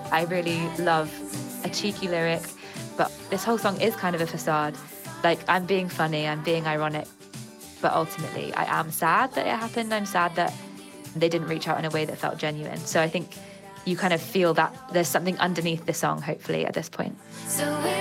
I really love a cheeky lyric, but this whole song is kind of a facade. Like, I'm being funny, I'm being ironic, but ultimately I am sad that it happened. I'm sad that they didn't reach out in a way that felt genuine. So I think you kind of feel that there's something underneath the song, hopefully, at this point.